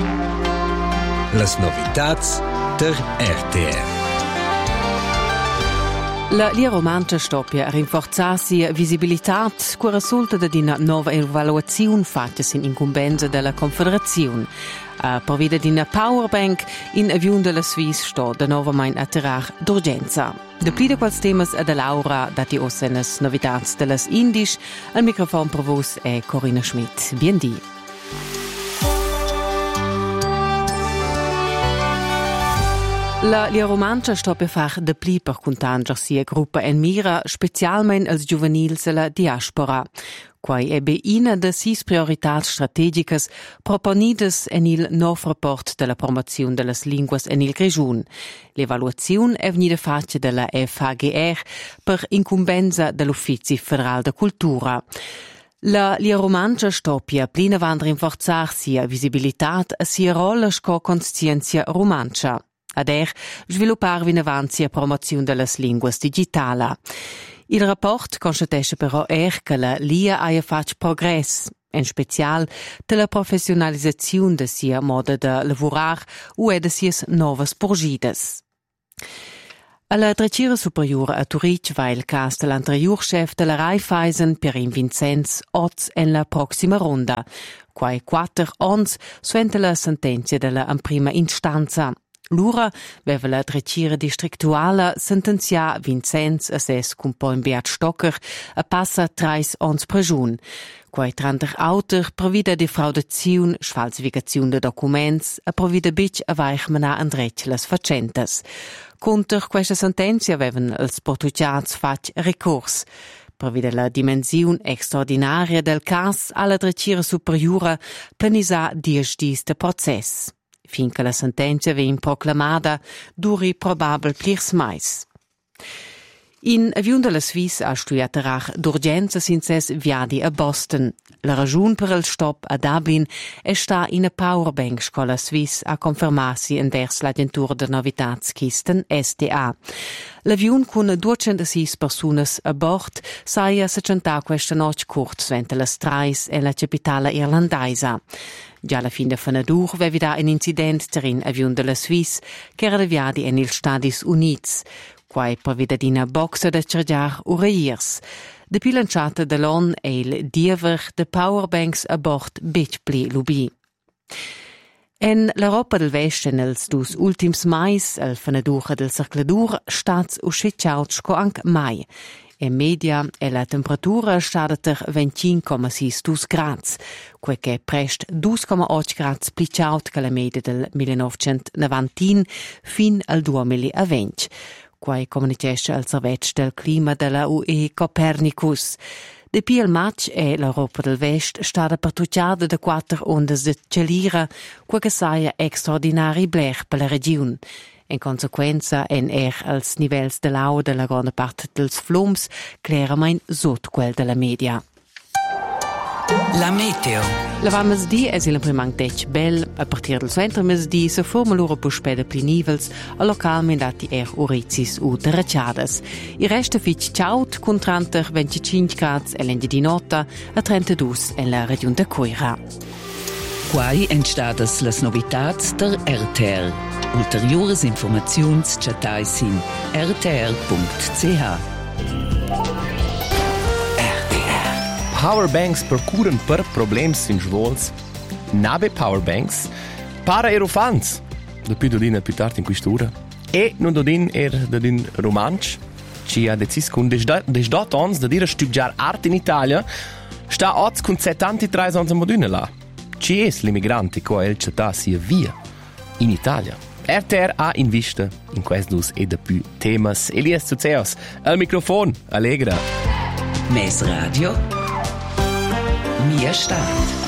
Las novitats der RTR. La Lia Romancia stoppia a rinforzare sia visibilità, che risulta da una nuova evaluazione fatta in incumbenza della Confederazione. A provvida di una powerbank in avion della Swiss sto da novamente atterrar d'urgenza. De pli de quals temas a de Laura dati ossenes novitats de las Indisch, al microfon per vos è Corinna Schmidt. Biendi. La Lia Romancia sto per far de pli per contanger sia gruppa en mira, specialmente als juvenils della diaspora. Quai ebbe una de sis prioritats strategicas proponidas en il nov rapport della promozione delle linguas en il Grigiun. L'evaluazione è venuta fatta dalla FHGR per incumbenza dell'Ufficio Federale de Cultura. La Lia Romancia stoppia plina van rinforzar sia visibilità e sia rolla sco conscienzia romancia. Ader sviluppar in avanti a promozione delle linguas digitali. Il rapport constatisce però che la LIA ha fatto progresso, in special della professionalizzazione de sia modo de lavorar o de sias novas porgidas. Alla Trecira Superiore a Turic va il cas dell'anterior chef della Raiffeisen, Pierin Vincenz, oz en la prossima ronda, quai 4 ons suente la sentenza della prima instanza. L'ura aveva la Trecira districtuala sentenzia Vincenz a ses compagn Beat Stocker a passa 3 ons prejun. Quai 30 auter provida defraudazione, sfalsificazione de documents, a provida bic a weichmana andrech las facentas. Conter questa sentenzia avevan els portugiats fac recurs. Provida la dimensione extraordinaria del cas alla Trecira Superiore planisa 10 dis de process. Finché la sentenza viene proclamata, duri probabel plirs mais. In avion della Swiss ha studiato d'urgenza sinces viadi a Boston. La ragione per il stop a Dublin è sta in a powerbank scola Swiss a confermarsi invers l'agentura de novitats Kisten SDA. L'avion con 206 personas a bord saia secentà questa notte curt svente las trais e la capitale irlandesa. Già alla fine de Fanadur vevida un incident terin avion della Swiss che era deviati in il Stadis Units. Quai provvida d'ina boxa da cergiar ureirs. De pilanciata de l'on e il diever de powerbanks a bord bitpli lubi. En l'Europa del Vest en els dus ultims mais, al fanadura del circladur, stats uscitjaut sco anc mai. In media è la temperatura stata ter 25,6 grads, quel che è prest 2,8 grads plicciaut che la media del 1990 fin al 2020. Quai comunicesce al servetsch del clima della UE Copernicus. Depi il match è l'Europa del Vest stata pertucciata da 4 ondas de celira, quel che saia extraordinari blech per la regione. In conseguenza, als nivels dell'au della grande parte dels flums claramente sotto quel della media. La meteo. La van mesdì è il primang dec bel, a partir del centro mesdì se forma loro puspede pli nivels, a localmente dati urizis u deracciadas. Il resto fic ciaut, con 30-25 grads e l'ende di nota, a 32 en la regione de Coira. Quai entstadas las novitats der RTR. Ulteriores informaziuns chatais in rtr.ch. Powerbanks procuren per problems in svols. Nabe powerbanks para erofans. Dopo dodin più tardi in quest'ora. E non dodin dodin romanch. Ci ha decis con desdot ons da dire studiar art in Italia. Sta oz con 73 ans a modune là. Ci es l'immigrante co el città sia via in Italia. RTR ha in vista in questus e da più temas. Elias Zuzeos, al microfon, allegra. Mes Radio. Mia Stadt.